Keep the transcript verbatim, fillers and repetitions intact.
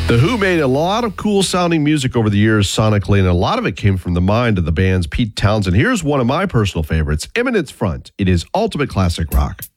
The Who made a lot of cool sounding music over the years sonically, and a lot of it came from the mind of the band's Pete Townsend. Here's one of my personal favorites, Eminence Front. It is ultimate classic rock.